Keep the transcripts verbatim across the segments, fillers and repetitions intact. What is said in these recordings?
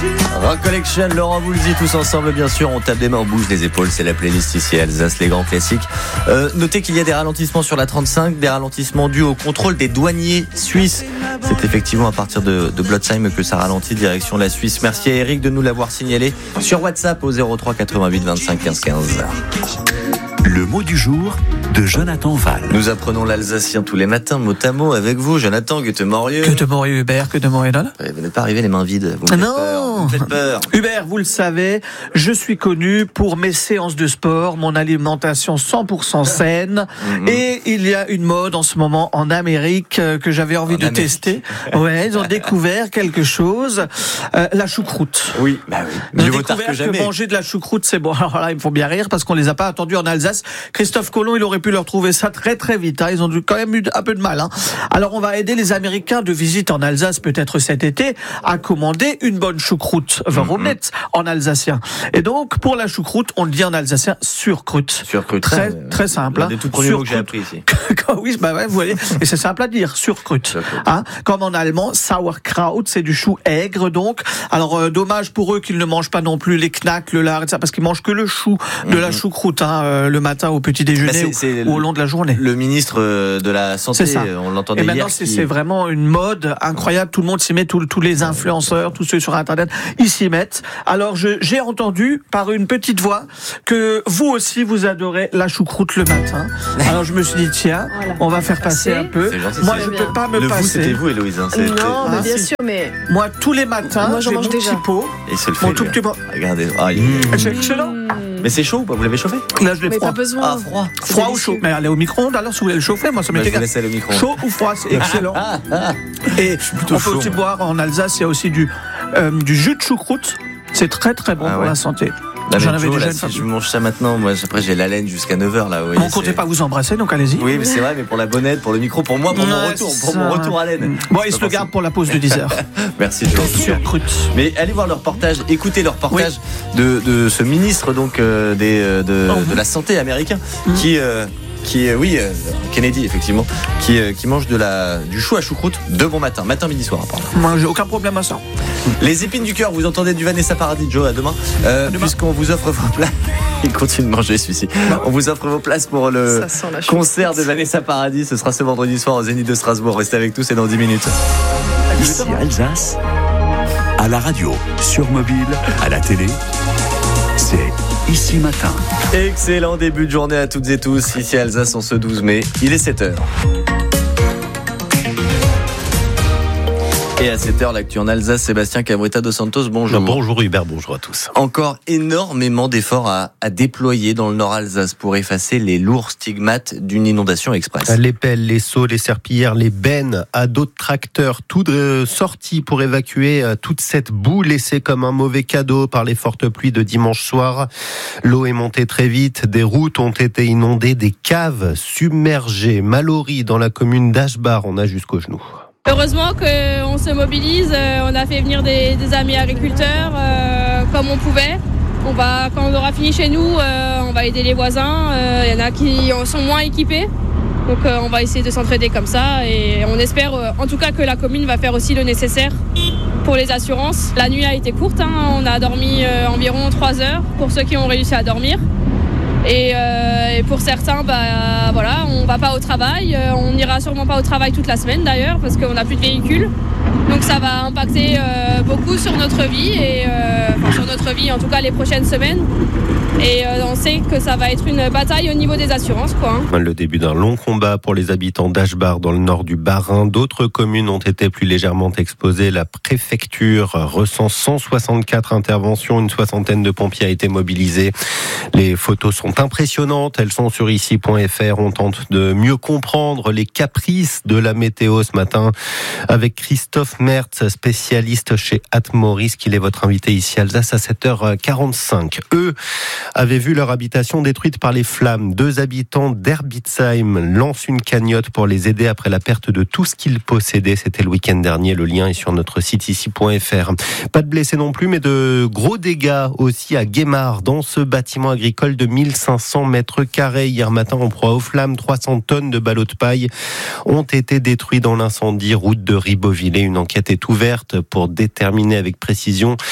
Rock Collection, Laurent Voulzy, tous ensemble bien sûr. On tape des mains, on bouge les épaules. C'est la playlist ici à Alsace, les grands classiques. Euh, notez qu'il y a des ralentissements sur la trente-cinq, des ralentissements dus au contrôle des douaniers suisses. C'est effectivement à partir de, de Blotzheim que ça ralentit direction la Suisse. Merci à Eric de nous l'avoir signalé sur WhatsApp au zéro trois quatre-vingt-huit vingt-cinq quinze quinze. Le mot du jour de Jonathan Val. Nous apprenons l'alsacien tous les matins, mot à mot, avec vous, Jonathan Gutte-Morieux. Gutte-Morieux Hubert, Gutte-Morieux Dal. Vous n'êtes pas arrivé les mains vides. Vous me faites Non. peur. Vous me faites peur. Hubert, vous le savez, je suis connu pour mes séances de sport, mon alimentation cent pour cent saine. Mm-hmm. Et il y a une mode en ce moment en Amérique euh, que j'avais envie en de Amérique. tester. Ouais, ils ont découvert quelque chose, euh, la choucroute. Oui, bah oui. Ils ont découvert que, que manger de la choucroute, c'est bon. Alors là, ils me font bien rire parce qu'on les a pas attendus en Alsace. Christophe Colomb, il aurait pu leur trouver ça très très vite. Hein. Ils ont dû quand même eu un peu de mal. Hein. Alors on va aider les Américains de visite en Alsace peut-être cet été à commander une bonne choucroute, Varomnet mm-hmm. en alsacien. Et donc pour la choucroute, on le dit en alsacien surcroute. Surcroute. Très euh, très simple. Un des tout premiers mots que j'ai appris ici. Oui, bah ouais, vous voyez. Et c'est simple à dire, surcroute. Hein. Comme en allemand, sauerkraut, c'est du chou aigre donc. Alors euh, dommage pour eux qu'ils ne mangent pas non plus les knacks, le lard et ça, parce qu'ils mangent que le chou de mm-hmm. la choucroute hein, euh, le matin au petit déjeuner bah c'est, c'est ou, ou au long de la journée. Le ministre de la Santé, on l'entendait et hier. Et maintenant, c'est, qui... c'est vraiment une mode incroyable. Tout le monde s'y met, tous, tous les influenceurs, tous ceux sur Internet, ils s'y mettent. Alors, je, j'ai entendu par une petite voix que vous aussi, vous adorez la choucroute le matin. Alors, je me suis dit, tiens, voilà. on va faire passer un peu. Gentil, Moi, je ne peux pas me le passer. Vous, c'était vous, Héloïse. Hein, non, ah, mais bien si. sûr, mais... Moi, tous les matins, Moi, j'ai mon déjà. petit pot. Et c'est le fait, mon tout petit pot. Regardez. Ah, il... mmh. C'est excellent. Mais c'est chaud ou pas ? Vous l'avez chauffé ? Là, je l'ai mais froid. Pas besoin. Ah, froid. C'est froid délicieux. Ou chaud ? Mais allez au micro-ondes, alors si vous voulez le chauffer, moi ça m'est égal. Chaud ou froid, c'est excellent. Et on peut chaud, aussi moi. boire en Alsace, il y a aussi du, euh, du jus de choucroute. C'est très très bon ah, pour ouais. la santé. La J'en avais déjà là, si je mange ça maintenant, moi après j'ai la laine jusqu'à neuf heures là. Oui, on ne comptait pas vous embrasser, donc allez-y. Oui, mais c'est vrai, mais pour la bonnette, pour le micro, pour moi, pour ouais, mon retour, pour mon retour à laine. Bon, ils se le gardent pour la pause de dix heures. Merci, Joe. Mais allez voir le reportage, écoutez le reportage oui. de, de ce ministre donc euh, des, de, oh. de la santé américain mmh. qui. Euh, qui est, oui, euh, Kennedy, effectivement, qui, euh, qui mange de la, du chou à choucroute de bon matin, matin, midi, soir. Pardon. Moi, j'ai aucun problème à ça. Les épines du cœur, vous entendez du Vanessa Paradis, Joe, à demain, euh, à demain. Puisqu'on vous offre vos places. Il continue de manger celui-ci. Non. On vous offre vos places pour le concert de Vanessa Paradis. Ce sera ce vendredi soir au Zénith de Strasbourg. Restez avec nous, c'est dans dix minutes. Ici Alsace, à la radio, sur mobile, à la télé, c'est Ici Matin. Excellent début de journée à toutes et tous. Ici Alsace en ce douze mai, il est sept heures. Et à sept heures, l'actu en Alsace, Sébastien Cabrita dos Santos, bonjour. Bonjour Hubert, bonjour à tous. Encore énormément d'efforts à, à déployer dans le Nord Alsace pour effacer les lourds stigmates d'une inondation express. Les pelles, les seaux, les serpillères, les bennes, à d'autres tracteurs, tout de sorties pour évacuer toute cette boue laissée comme un mauvais cadeau par les fortes pluies de dimanche soir. L'eau est montée très vite, des routes ont été inondées, des caves submergées. Mallory, dans la commune d'Aschbach, on a jusqu'aux genoux. Heureusement qu'on se mobilise, on a fait venir des, des amis agriculteurs euh, comme on pouvait. On va, quand on aura fini chez nous, euh, on va aider les voisins. Il euh, y en a qui sont moins équipés. Donc euh, on va essayer de s'entraider comme ça. Et on espère euh, en tout cas que la commune va faire aussi le nécessaire pour les assurances. La nuit a été courte, hein, on a dormi euh, environ trois heures pour ceux qui ont réussi à dormir. Et, euh, et pour certains, bah, voilà, on ne va pas au travail. Euh, on n'ira sûrement pas au travail toute la semaine d'ailleurs parce qu'on n'a plus de véhicule. Donc ça va impacter euh, beaucoup sur notre vie, et, euh, enfin, sur notre vie en tout cas les prochaines semaines. Et euh, on sait que ça va être une bataille au niveau des assurances, quoi, hein. Le début d'un long combat pour les habitants d'Aschbach dans le nord du Bas-Rhin. D'autres communes ont été plus légèrement exposées. La préfecture recense cent soixante-quatre interventions. Une soixantaine de pompiers a été mobilisés. Les photos sont impressionnantes. Elles sont sur ici point f r. On tente de mieux comprendre les caprices de la météo ce matin avec Christophe Mertz, spécialiste chez Atmoris, qu'il est votre invité ici à Alsace à sept heures quarante-cinq. Eux avaient vu leur habitation détruite par les flammes. Deux habitants d'Herbitzheim lancent une cagnotte pour les aider après la perte de tout ce qu'ils possédaient. C'était le week-end dernier. Le lien est sur notre site ici point f r. Pas de blessés non plus, mais de gros dégâts aussi à Guémard, dans ce bâtiment agricole de mille cinq cents mètres carrés. Hier matin, en proie aux flammes, trois cents tonnes de ballots de paille ont été détruits dans l'incendie route de Ribeauvillé. Une enquête est ouverte pour déterminer avec précision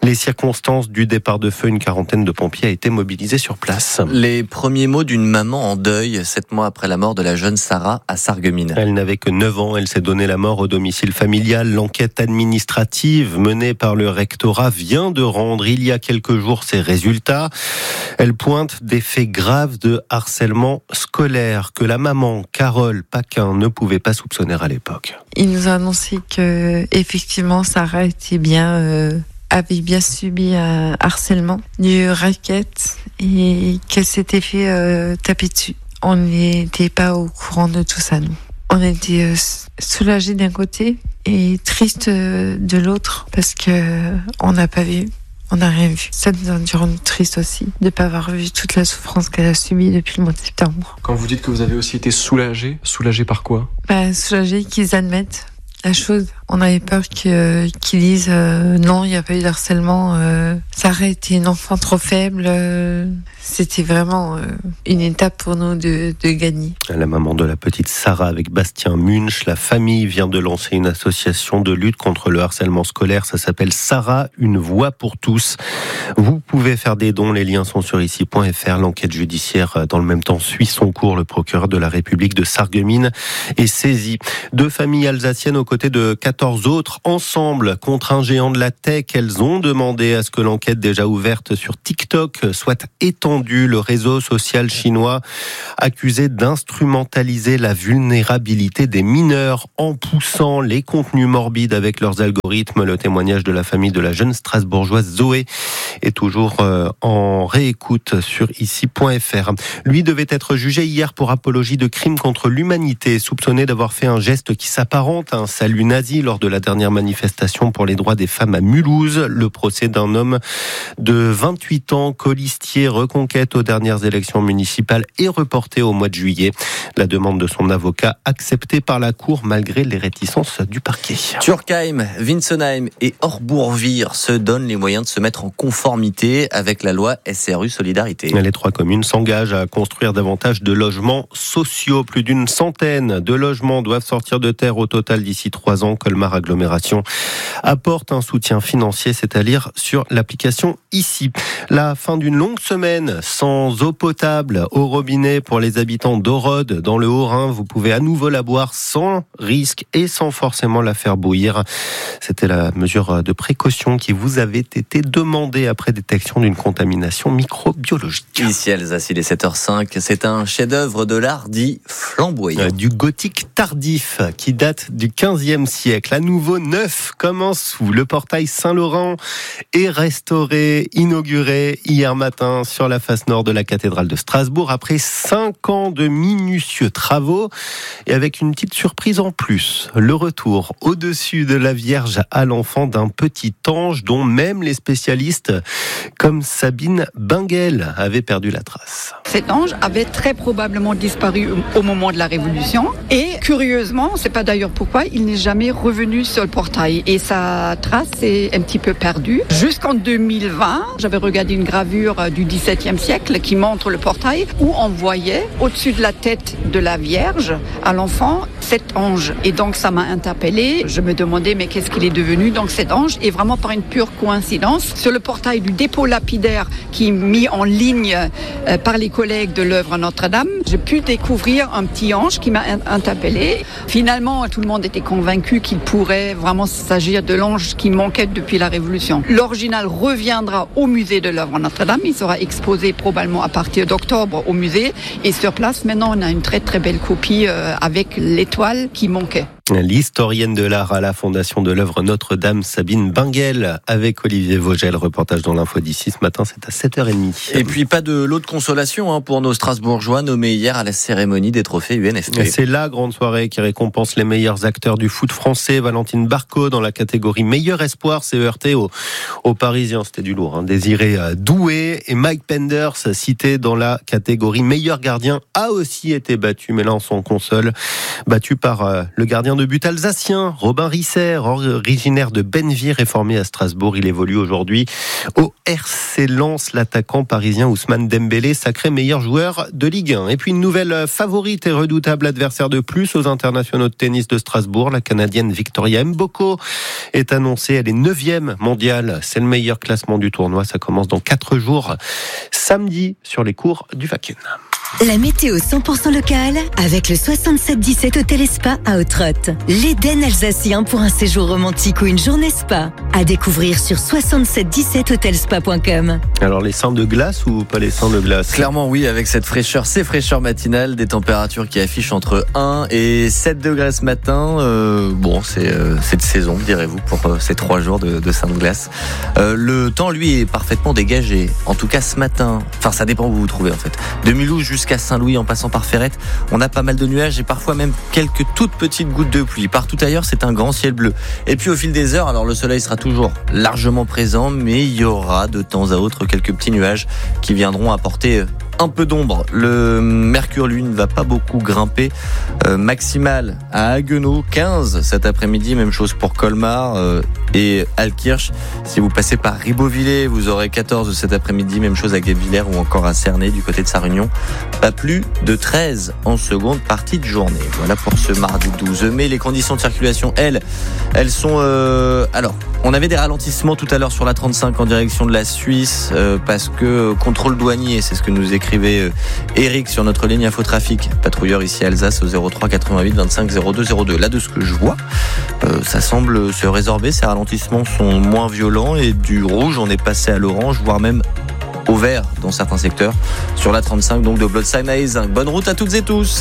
Les circonstances du départ de feu, une quarantaine de pompiers a été mobilisés sur place. Les premiers mots d'une maman en deuil, sept mois après la mort de la jeune Sarah à Sarreguemines. Elle n'avait que neuf ans, elle s'est donné la mort au domicile familial. L'enquête administrative menée par le rectorat vient de rendre il y a quelques jours ses résultats. Elle pointe des faits graves de harcèlement scolaire que la maman, Carole Paquin, ne pouvait pas soupçonner à l'époque. Il nous a annoncé que effectivement Sarah était bien, euh, avait bien subi un harcèlement, du racket et qu'elle s'était fait euh, taper dessus. On n'était pas au courant de tout ça, nous. On était euh, soulagés d'un côté et tristes de l'autre parce que on n'a pas vu. On n'a rien vu. Ça nous a rendu triste aussi de ne pas avoir vu toute la souffrance qu'elle a subie depuis le mois de septembre. Quand vous dites que vous avez aussi été soulagé, soulagé par quoi ? Bah, soulagé qu'ils admettent la chose. On avait peur que, qu'ils disent euh, non, il n'y a pas eu de harcèlement. Euh, Sarah était une enfant trop faible. Euh, c'était vraiment euh, une étape pour nous de, de gagner. La maman de la petite Sarah avec Bastien Munch, la famille vient de lancer une association de lutte contre le harcèlement scolaire. Ça s'appelle Sarah, une voix pour tous. Vous pouvez faire des dons, les liens sont sur ici point f r. L'enquête judiciaire, dans le même temps, suit son cours. Le procureur de la République de Sarreguemines est saisi. Deux familles alsaciennes aux côtés de quatorze autres, ensemble, contre un géant de la tech. Elles ont demandé à ce que l'enquête déjà ouverte sur TikTok soit étendue. Le réseau social chinois accusé d'instrumentaliser la vulnérabilité des mineurs en poussant les contenus morbides avec leurs algorithmes. Le témoignage de la famille de la jeune Strasbourgeoise Zoé est toujours en réécoute sur ici point f r. Lui devait être jugé hier pour apologie de crimes contre l'humanité, soupçonné d'avoir fait un geste qui s'apparente à un salut nazi lors de la dernière manifestation pour les droits des femmes à Mulhouse. Le procès d'un homme de vingt-huit ans, colistier reconquête aux dernières élections municipales, est reporté au mois de juillet. La demande de son avocat acceptée par la Cour malgré les réticences du parquet. Turkheim, Winsenheim et Orbourvire se donnent les moyens de se mettre en conformité avec la loi S R U Solidarité. Les trois communes s'engagent à construire davantage de logements sociaux. Plus d'une centaine de logements doivent sortir de terre au total d'ici trois ans. Colmar Agglomération apporte un soutien financier, c'est à lire sur l'application ici. La fin d'une longue semaine sans eau potable au robinet pour les habitants d'Orode dans le Haut-Rhin. Vous pouvez à nouveau la boire sans risque et sans forcément la faire bouillir. C'était la mesure de précaution qui vous avait été demandée après détection d'une contamination microbiologique. Ici Alsace, il est sept heures cinq. C'est un chef-d'œuvre de l'art dit flamboyant. Du gothique tardif qui date du quinzième siècle. À nouveau neuf comme un sou. Le portail Saint-Laurent est restauré, inauguré hier matin sur la face nord de la cathédrale de Strasbourg après cinq ans de minutieux travaux et avec une petite surprise en plus. Le retour au-dessus de la Vierge à l'enfant d'un petit ange dont même les spécialistes comme Sabine Bingel avaient perdu la trace. Cet ange avait très probablement disparu au moment de la Révolution et curieusement, c'est pas d'ailleurs pourquoi, il n'est jamais revenu sur le portail et sa trace est un petit peu perdue. Jusqu'en deux mille vingt, j'avais regardé une gravure du dix-septième siècle qui montre le portail où on voyait au-dessus de la tête de la Vierge à l'enfant cet ange. Et donc ça m'a interpellée. Je me demandais mais qu'est-ce qu'il est devenu? Donc cet ange est vraiment par une pure coïncidence sur le portail du dépôt lapidaire qui est mis en ligne euh, par les collègues de l'œuvre Notre-Dame. J'ai pu découvrir un petit ange qui m'a interpellée. Finalement, tout le monde était convaincu qu'il pourrait vraiment s'agir de l'ange qui manquait depuis la Révolution. L'original reviendra au musée de l'œuvre Notre-Dame. Il sera exposé probablement à partir d'octobre au musée. Et sur place, maintenant, on a une très très belle copie euh, avec l'étoile qui manquait. L'historienne de l'art à la Fondation de l'œuvre Notre-Dame, Sabine Bingel, avec Olivier Vogel. Reportage dans l'info d'ici ce matin, c'est à sept heures trente. Et puis pas de lot de consolation hein, pour nos Strasbourgeois nommés hier à la cérémonie des trophées U N F P. C'est la grande soirée qui récompense les meilleurs acteurs du foot français. Valentine Barco dans la catégorie meilleur espoir s'est heurté aux, aux Parisiens. C'était du lourd. Hein. Désiré Doué et Mike Penders, cité dans la catégorie meilleur gardien, a aussi été battu, mais là en son console, battu par euh, le gardien gardien de but alsacien, Robin Risser, originaire de Bennevire et formé à Strasbourg. Il évolue aujourd'hui au R C Lens. L'attaquant parisien Ousmane Dembélé, sacré meilleur joueur de Ligue un. Et puis une nouvelle favorite et redoutable adversaire de plus aux internationaux de tennis de Strasbourg. La Canadienne Victoria Mboko est annoncée. Elle est neuvième mondiale. C'est le meilleur classement du tournoi. Ça commence dans quatre jours, samedi, sur les cours du Wacken. La météo cent pour cent locale avec le soixante-sept dix-sept Hôtel et Spa à Ottrott. L'Éden alsacien pour un séjour romantique ou une journée spa. À découvrir sur soixante-sept dix-sept hotelspa point com. Alors les seins de glace ou pas les seins de glace ? Clairement oui, avec cette fraîcheur, ces fraîcheurs matinales, des températures qui affichent entre un et sept degrés ce matin. Euh, bon, c'est euh, cette saison, direz-vous, pour euh, ces trois jours de, de seins de glace. Euh, le temps, lui, est parfaitement dégagé. En tout cas ce matin, enfin ça dépend où vous vous trouvez en fait. De Mulhouse jusqu'à Saint-Louis en passant par Ferrette, on a pas mal de nuages et parfois même quelques toutes petites gouttes de pluie. Partout ailleurs, c'est un grand ciel bleu. Et puis au fil des heures, alors le soleil sera toujours largement présent, mais il y aura de temps à autre quelques petits nuages qui viendront apporter un peu d'ombre. Le mercure, lui, ne va pas beaucoup grimper. Euh, maximal à Haguenau, quinze cet après-midi. Même chose pour Colmar euh, et Altkirch. Si vous passez par Ribeauvillé, vous aurez quatorze cet après-midi. Même chose à Guebwiller ou encore à Cernay du côté de sa Réunion. Pas plus de treize en seconde partie de journée. Voilà pour ce mardi douze mai. Les conditions de circulation, elles, elles sont... Euh, alors, on avait des ralentissements tout à l'heure sur la trente-cinq en direction de la Suisse euh, parce que euh, contrôle douanier, c'est ce que nous écrivait euh, Eric sur notre ligne infotrafic, patrouilleur ici à Alsace au zéro trois quatre-vingt-huit vingt-cinq zéro deux zéro deux. Là, de ce que je vois, euh, ça semble se résorber. Ces ralentissements sont moins violents et du rouge, on est passé à l'orange, voire même au vert dans certains secteurs sur la trente-cinq, donc de Blotzheim à Ézing. Bonne route à toutes et tous.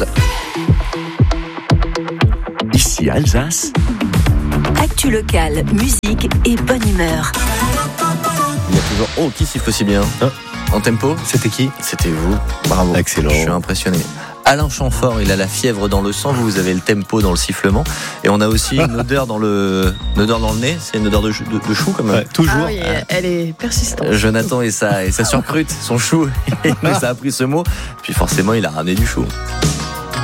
Ici Alsace. Actu locale, musique et bonne humeur. Il y a toujours... Oh, qui siffle aussi bien hein en tempo? C'était qui? C'était vous. Bravo. Excellent. Je suis impressionné. Alain Chamfort, il a la fièvre dans le sang, vous avez le tempo dans le sifflement. Et on a aussi une odeur dans le, une odeur dans le nez, c'est une odeur de, de, de chou quand même. Ouais, toujours. Ah oui, elle est persistante. Jonathan et sa, et sa surcrute, son chou, ça a pris ce mot. Puis forcément, il a ramené du chou.